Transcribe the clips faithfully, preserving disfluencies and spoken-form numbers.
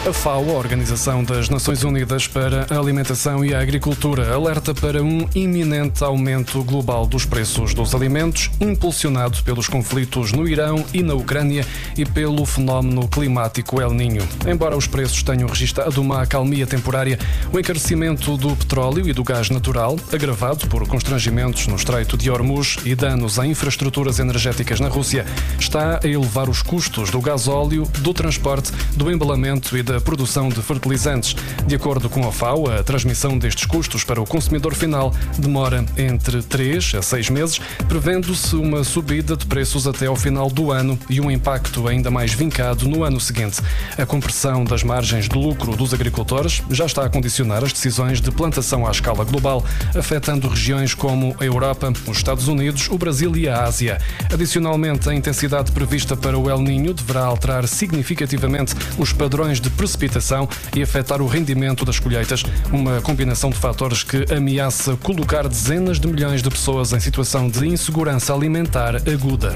A FAO, a Organização das Nações Unidas para a Alimentação e a Agricultura, alerta para um iminente aumento global dos preços dos alimentos, impulsionado pelos conflitos no Irão e na Ucrânia e pelo fenómeno climático El Niño. Embora os preços tenham registrado uma acalmia temporária, o encarecimento do petróleo e do gás natural, agravado por constrangimentos no Estreito de Hormuz e danos a infraestruturas energéticas na Rússia, está a elevar os custos do gasóleo, do transporte, do embalamento e da produção de fertilizantes. De acordo com a FAO, a transmissão destes custos para o consumidor final demora entre três a seis meses, prevendo-se uma subida de preços até ao final do ano e um impacto ainda mais vincado no ano seguinte. A compressão das margens de lucro dos agricultores já está a condicionar as decisões de plantação à escala global, afetando regiões como a Europa, os Estados Unidos, o Brasil e a Ásia. Adicionalmente, a intensidade prevista para o El Niño deverá alterar significativamente os padrões de precipitação e afetar o rendimento das colheitas, uma combinação de fatores que ameaça colocar dezenas de milhões de pessoas em situação de insegurança alimentar aguda.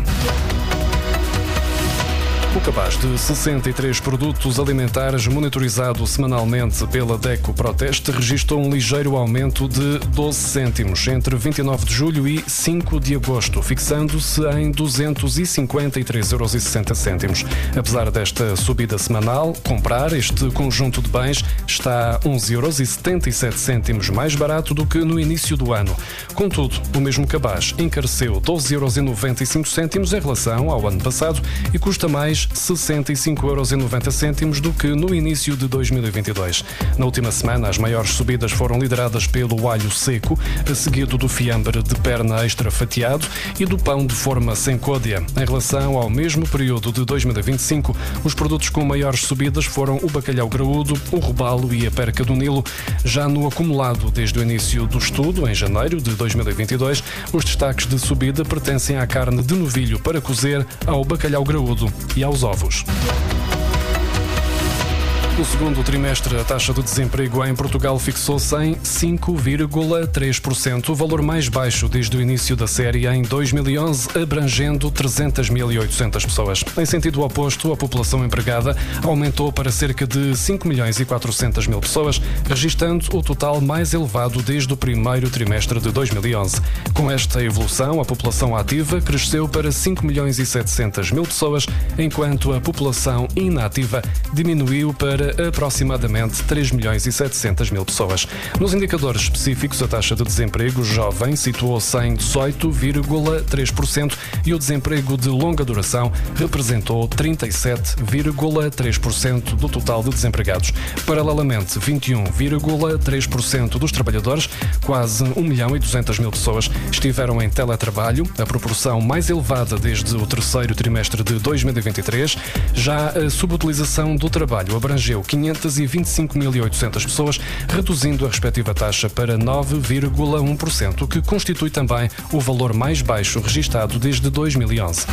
O cabaz de sessenta e três produtos alimentares monitorizado semanalmente pela DECO Proteste registrou um ligeiro aumento de doze cêntimos entre vinte e nove de julho e cinco de agosto, fixando-se em duzentos e cinquenta e três euros e sessenta cêntimos. Apesar desta subida semanal, comprar este conjunto de bens está onze euros e setenta e sete cêntimos mais barato do que no início do ano. Contudo, o mesmo cabaz encareceu doze euros e noventa e cinco cêntimos em relação ao ano passado e custa mais sessenta e cinco euros e noventa cêntimos do que no início de dois mil e vinte e dois. Na última semana, as maiores subidas foram lideradas pelo alho seco, seguido do fiambre de perna extra fatiado e do pão de forma sem côdea. Em relação ao mesmo período de dois mil e vinte e cinco, os produtos com maiores subidas foram o bacalhau graúdo, o robalo e a perca do Nilo. Já no acumulado desde o início do estudo, em janeiro de dois mil e vinte e dois, os destaques de subida pertencem à carne de novilho para cozer, ao bacalhau graúdo e aos ovos. No segundo trimestre, a taxa de desemprego em Portugal fixou-se em cinco vírgula três por cento, o valor mais baixo desde o início da série em dois mil e onze, abrangendo trezentas mil e oitocentas pessoas. Em sentido oposto, a população empregada aumentou para cerca de cinco milhões e quatrocentas mil pessoas, registrando o total mais elevado desde o primeiro trimestre de dois mil e onze. Com esta evolução, a população ativa cresceu para cinco milhões e setecentas mil pessoas, enquanto a população inativa diminuiu para aproximadamente três milhões e setecentas mil pessoas. Nos indicadores específicos, a taxa de desemprego jovem situou-se em dezoito vírgula três por cento e o desemprego de longa duração representou trinta e sete vírgula três por cento do total de desempregados. Paralelamente, vinte e um vírgula três por cento dos trabalhadores, quase um milhão e duzentas mil pessoas, estiveram em teletrabalho, a proporção mais elevada desde o terceiro trimestre de dois mil e vinte e três. Já a subutilização do trabalho abrangeu quinhentas e vinte e cinco mil e oitocentas pessoas, reduzindo a respectiva taxa para nove vírgula um por cento, o que constitui também o valor mais baixo registado desde dois mil e onze.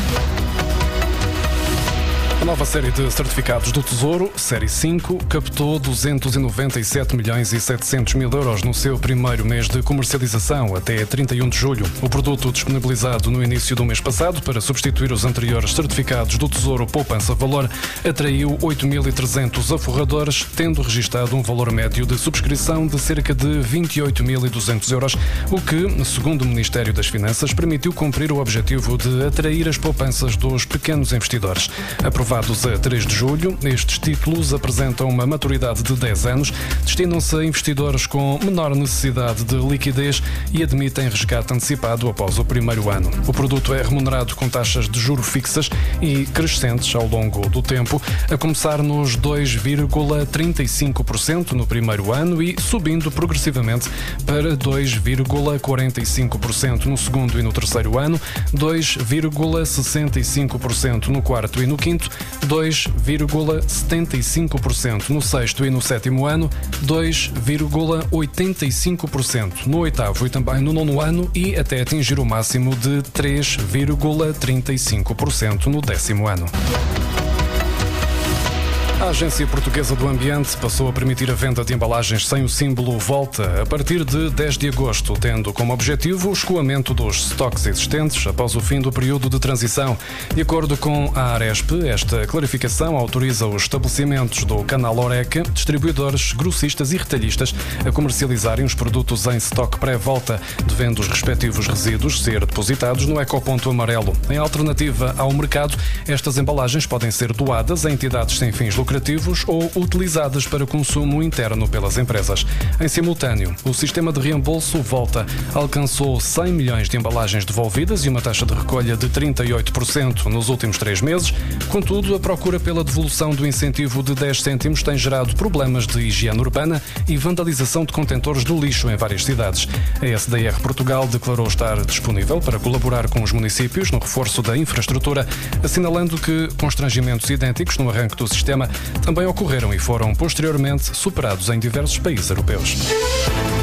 A nova série de certificados do Tesouro, Série cinco, captou duzentos e noventa e sete milhões e setecentos mil euros no seu primeiro mês de comercialização, até trinta e um de julho. O produto, disponibilizado no início do mês passado para substituir os anteriores certificados do Tesouro Poupança Valor, atraiu oito mil e trezentos aforradores, tendo registado um valor médio de subscrição de cerca de vinte e oito mil e duzentos euros, o que, segundo o Ministério das Finanças, permitiu cumprir o objetivo de atrair as poupanças dos pequenos investidores. Aprovados a três de julho, estes títulos apresentam uma maturidade de dez anos, destinam-se a investidores com menor necessidade de liquidez e admitem resgate antecipado após o primeiro ano. O produto é remunerado com taxas de juro fixas e crescentes ao longo do tempo, a começar nos dois vírgula trinta e cinco por cento no primeiro ano e subindo progressivamente para dois vírgula quarenta e cinco por cento no segundo e no terceiro ano, dois vírgula sessenta e cinco por cento no quarto e no quinto, dois vírgula setenta e cinco por cento no sexto e no sétimo ano, dois vírgula oitenta e cinco por cento no oitavo e também no nono ano e até atingir o máximo de três vírgula trinta e cinco por cento no décimo ano. A Agência Portuguesa do Ambiente passou a permitir a venda de embalagens sem o símbolo Volta a partir de dez de agosto, tendo como objetivo o escoamento dos estoques existentes após o fim do período de transição. De acordo com a Aresp, esta clarificação autoriza os estabelecimentos do canal Oreca, distribuidores, grossistas e retalhistas a comercializarem os produtos em estoque pré-volta, devendo os respectivos resíduos ser depositados no ecoponto amarelo. Em alternativa ao mercado, estas embalagens podem ser doadas a entidades sem fins lucrativos ou utilizadas para consumo interno pelas empresas. Em simultâneo, o sistema de reembolso Volta alcançou cem milhões de embalagens devolvidas e uma taxa de recolha de trinta e oito por cento nos últimos três meses. Contudo, a procura pela devolução do incentivo de dez cêntimos tem gerado problemas de higiene urbana e vandalização de contentores de lixo em várias cidades. A S D R Portugal declarou estar disponível para colaborar com os municípios no reforço da infraestrutura, assinalando que constrangimentos idênticos no arranque do sistema também ocorreram e foram posteriormente superados em diversos países europeus.